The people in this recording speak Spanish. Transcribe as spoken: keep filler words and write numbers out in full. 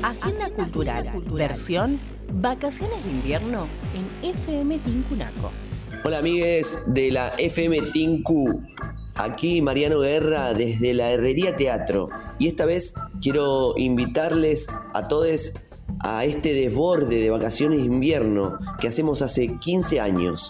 Agenda Cultural, versión Vacaciones de Invierno en F M Tincunaco. Hola amigues de la F M Tinku, aquí Mariano Guerra desde la Herrería Teatro, y esta vez quiero invitarles a todos a este desborde de vacaciones de invierno que hacemos hace quince años.